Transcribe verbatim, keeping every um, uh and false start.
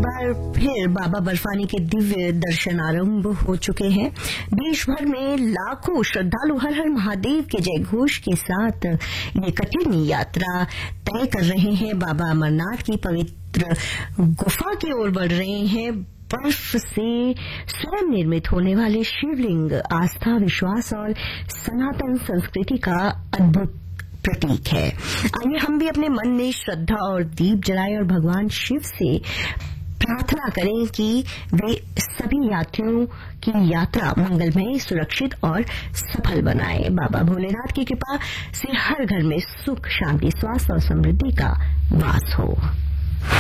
बार फिर बाबा बर्फानी के दिव्य दर्शन आरंभ हो चुके हैं। देश भर में लाखों श्रद्धालु हर हर महादेव के जय घोष के साथ ये कठिन यात्रा तय कर रहे हैं। बाबा अमरनाथ की पवित्र गुफा की ओर बढ़ रहे हैं। बर्फ से स्वयं निर्मित होने वाले शिवलिंग आस्था, विश्वास और सनातन संस्कृति का अद्भुत प्रतीक है। आइए हम भी अपने मन में श्रद्धा और दीप जलाएं और भगवान शिव से प्रार्थना करें कि वे सभी यात्रियों की यात्रा मंगलमय, सुरक्षित और सफल बनाएं। बाबा भोलेनाथ की कृपा से हर घर में सुख, शांति, स्वास्थ्य और समृद्धि का वास हो।